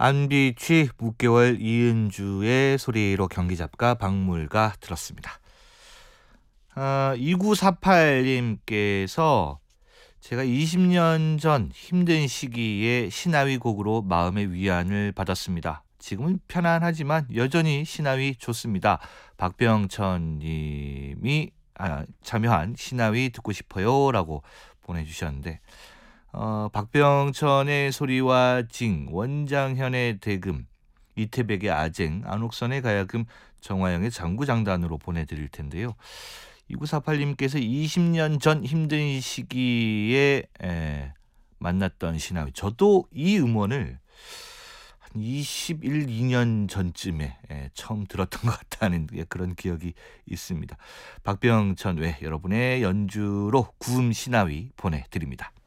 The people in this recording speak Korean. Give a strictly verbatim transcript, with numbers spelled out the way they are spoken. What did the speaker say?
안비취, 묵개월, 이은주의 소리로 경기잡가 박물가 들었습니다. 아, 이구사팔님께서 제가 이십 년 전 힘든 시기에 시나위 곡으로 마음의 위안을 받았습니다. 지금은 편안하지만 여전히 시나위 좋습니다. 박병천 님이 아, 참여한 시나위 듣고 싶어요 라고 보내주셨는데, 어, 박병천의 소리와 징, 원장현의 대금, 이태백의 아쟁, 안옥선의 가야금, 정화영의 장구장단으로 보내드릴 텐데요. 이구사팔님께서 이십 년 전 힘든 시기에 에, 만났던 시나위. 저도 이 음원을 한 이십일, 이 년 전쯤에 에, 처음 들었던 것 같다는 그런 기억이 있습니다. 박병천 외 여러분의 연주로 구음 시나위 보내드립니다.